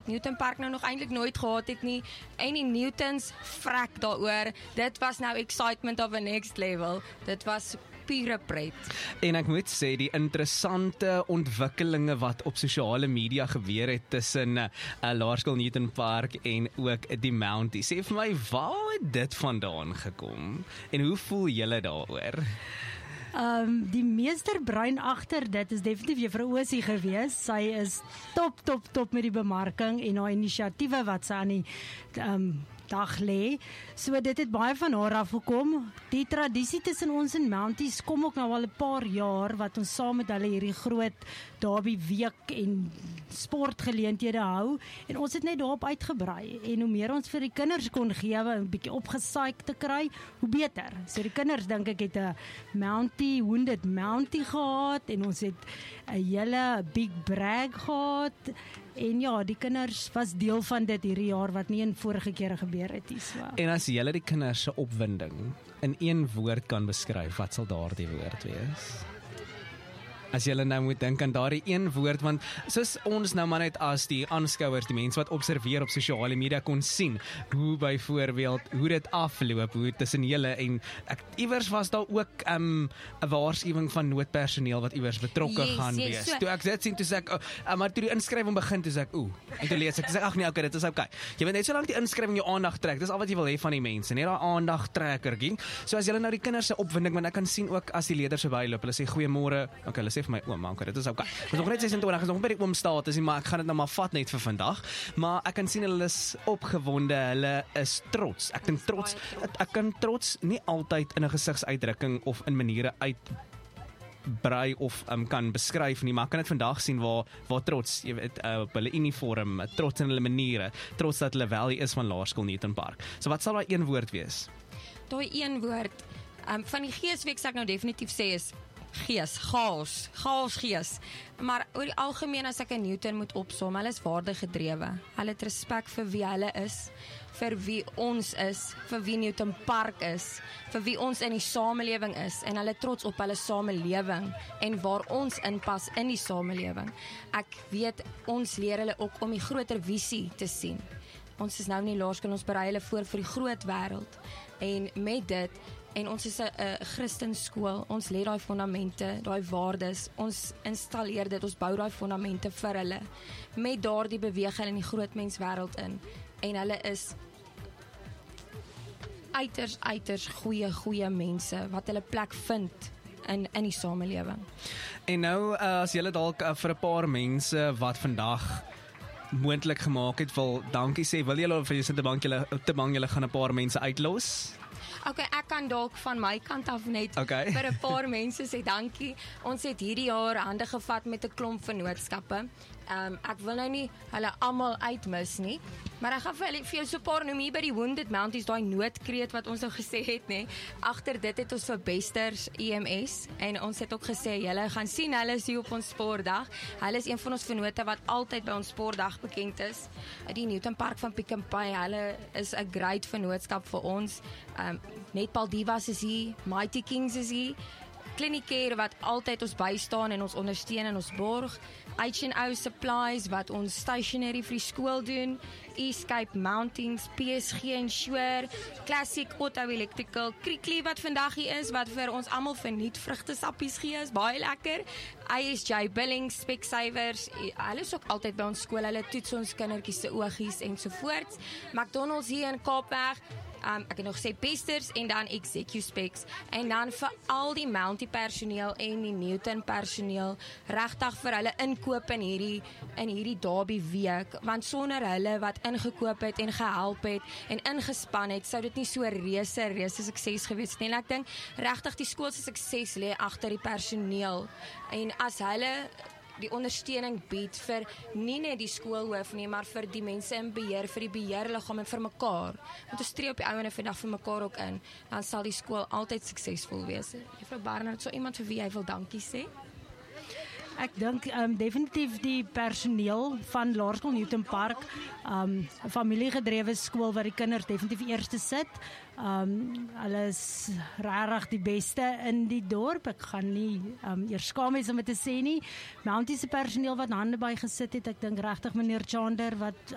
Newton Park nou nog eintlik nooit gehad het nie, en die Newtons vrek daaroor, dit was nou excitement of a next level, dit was pure pret. En ek moet sê, die interessante ontwikkelinge wat op sosiale media gebeur het tussen Laerskool Newton Park en ook die Mountie. Sê vir my, waar het dit vandaan gekom? En hoe voel julle daaroor? Die meester brein agter dit is definitief Juffrou Oosie gewees. Sy is top met die bemarking en haar inisiatiewe wat sy aan die dag lê. So dit het baie van haar af gekom. Die tradisie tussen ons en Mounties kom ook nou al 'n paar jaar wat ons saam met hulle hierdie groot derby week en sportgeleenthede hou en ons het net daarop uitgebrei en hoe meer ons vir die kinders kon gee, 'n bietjie opgesaik te kry, hoe beter. So die kinders dink ek het 'n Mountie, Wounded Mountie gehad en ons het 'n hele big brag gehad. En ja, die kinders was deel van dit hierdie jaar wat nie in vorige kere gebeur het nie. So. En as julle die kinders se opwinding in een woord kan beskryf, wat sal daardie woord wees? As julle nou moet dink aan daardie een woord, want soos ons nou maar net as die aanskouers, die mense wat observeer op sosiale media kon sien, hoe byvoorbeeld, hoe dit afloop, hoe tussen julle en iewers was daar ook 'n waarskuwing van noodpersoneel wat iewers betrokke gaan wees. So. Toe ek dit sien, toe sê ek, maar toe die inskrywing begin, toe sê ek, en toe lees ek, toe sê ek, ag nee, okay, dit is okay. Jy weet net so lank die inskrywing jou aandag trek, dis al wat jy wil hê van die mense, net daai aandagtrekkertjie. So as julle nou die kinders se opwinding, want ek kan sien ook as die leerders verbyloop, hulle sê goeiemôre, okay, hulle sê vir my oom, okay, dit is okay. Ons nog net 26, is nog by die oom status, maar ek gaan dit nou maar vat net vir vandag. Maar ek kan sien hulle is opgewonde, hulle is trots. Ek dink trots, ek kan trots nie altyd in 'n gesigsuitdrukking of in maniere uitbrei of kan beskryf nie, maar ek kan dit vandag sien waar trots, jy weet, op hulle uniform, trots in hulle maniere, trots dat hulle wel hier is van Laerskool Newton Park. So wat sal daai een woord wees? Daai een woord, van die geesweek sal ek nou definitief sê is gees, chaos gees. Maar oor die algemeen as ek 'n Newton moet opsom, hulle is waardegedrewe. Hulle het respek vir wie hulle is, vir wie ons is, vir wie Newton Park is, vir wie ons in die samelewing is en hulle trots op hulle samelewing en waar ons inpas in die samelewing. Ek weet ons leer hulle ook om die groter visie te sien. Ons is nou in die laerskool, ons berei hulle voor vir die groot wêreld en met dit. En ons is 'n Christenskool, ons lê daai fondamente, daai waardes, ons installeer dit, ons bou daai fondamente vir hulle, met daardie beweging in die groot menswêreld in, en hulle is uiters goeie mense, wat hulle plek vind in die samelewing. En nou, as julle dalk vir 'n paar mense wat vandag moontlik gemaak het, wil dankie sê, wil julle vir julle te bang julle gaan 'n paar mense uitlos? Okay, ek kan dalk van my kant af net vir 'n paar mense sê dankie. Ons het hierdie jaar hande gevat met 'n klomp vennootskappe. Ek wil nou nie hulle almal uitmis nie, maar ek gaan vir jou so 'n paar noem hier by die Wounded Mounties, daai noodkreet wat ons nou gesê het, nê. Agter dit het ons vir Besters EMS en ons het ook gesê julle gaan sien hulle is hier op ons sportdag. Hulle is een van ons vennote wat altyd by ons sportdag bekend is. Die Newton Park van Pick n Pay, hulle is 'n great vennootskap vir ons. Netball Divas is hier, Mighty Kings is hier. Clinicare wat altyd ons bystaan en ons ondersteun en ons borg. H&O Supplies wat ons stationery vir die skool doen. Escape Mountains, PSG Insure, Classic Auto Electrical, Krikli wat vandag hier is, wat vir ons almal verniet vrugtesappies gee, is baie lekker. ISJ Billings, Specsavers, hulle is ook altyd by ons skool, hulle toets ons kindertjies se oogies en so voort. McDonald's hier in Kaapweg, ek het nog gesê Besters en dan ExecuSpecs en dan vir al die Mountie personeel en die Newton personeel regtig vir hulle inkoop in hierdie derby week, want sonder hulle wat ingekoop het en gehelp het en ingespan het, sou dit nie so reuse sukses gewees het nie. En ek dink regtig die skool se sukses lê agter die personeel en as hulle die ondersteuning bied vir nie net die skoolhoof nie, maar vir die mense in beheer, vir die beheerliggaam en vir mekaar. Want ons tree op die ouene vandag vir mekaar ook in, dan sal die skool altyd suksesvol wees. Juffrou Barnard, so iemand vir wie jy wil dankie sê? Ek dink definitief die personeel van Laerskool Newton Park, 'n familiegedrewe skool waar die kinders definitief eerste sit. Hulle is regtig die beste in die dorp. Ek gaan nie eers skaam wees om dit te sê nie. Mountie se personeel wat hande by gesit het, ek dink regtig meneer Chander wat